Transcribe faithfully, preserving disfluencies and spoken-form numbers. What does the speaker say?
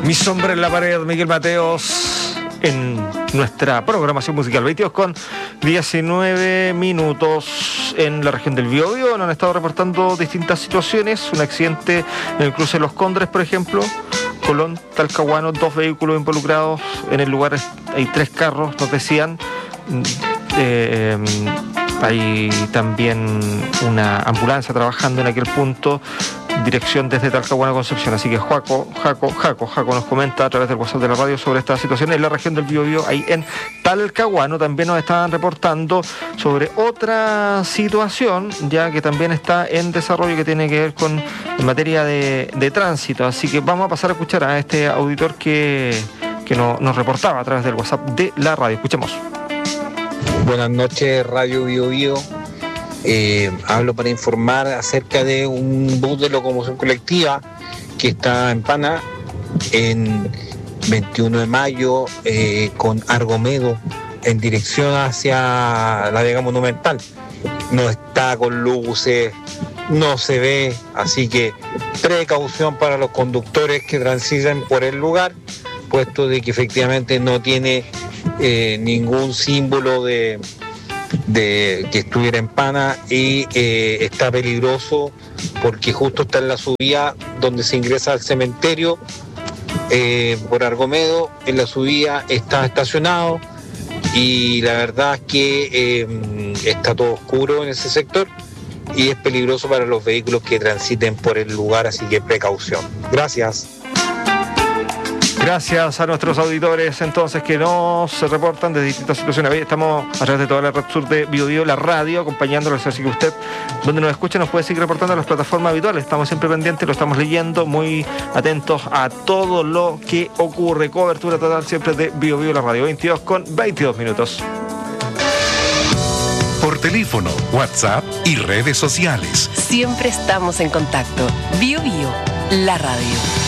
Mi sombra en la pared, Miguel Mateos, en nuestra programación musical. veintidós con diecinueve minutos en la región del Biobío. Nos han estado reportando distintas situaciones. Un accidente en el cruce de Los Condres, por ejemplo. Colón, Talcahuano, dos vehículos involucrados. En el lugar hay tres carros, nos decían. Eh, hay también una ambulancia trabajando en aquel punto. Dirección desde Talcahuano a Concepción. Así que Joaco, Jaco, Jaco, Jaco nos comenta a través del WhatsApp de la radio sobre esta situación en la región del Biobío, ahí en Talcahuano. También nos estaban reportando sobre otra situación, ya que también está en desarrollo, que tiene que ver con en materia de, de tránsito. Así que vamos a pasar a escuchar a este auditor que, que no, nos reportaba a través del WhatsApp de la radio. Escuchemos. Buenas noches, Radio Biobío. Eh, hablo para informar acerca de un bus de locomoción colectiva que está en Pana, en veintiuno de mayo, eh, con Argomedo, en dirección hacia la Vega Monumental. No está con luces, no se ve, así que precaución para los conductores que transitan por el lugar, puesto de que efectivamente no tiene eh, ningún símbolo de... de que estuviera en Pana y eh, está peligroso porque justo está en la subida donde se ingresa al cementerio eh, por Argomedo. En la subida está estacionado y la verdad es que eh, está todo oscuro en ese sector y es peligroso para los vehículos que transiten por el lugar, así que precaución. Gracias. Gracias a nuestros auditores entonces que nos reportan de distintas situaciones. Estamos a través de toda la red sur de Biobío, la radio, acompañándolos, así que usted, donde nos escucha, nos puede seguir reportando a las plataformas habituales. Estamos siempre pendientes, lo estamos leyendo, muy atentos a todo lo que ocurre. Cobertura total siempre de Biobío, la radio. veintidós con veintidós minutos. Por teléfono, WhatsApp y redes sociales. Siempre estamos en contacto. Biobío, la radio.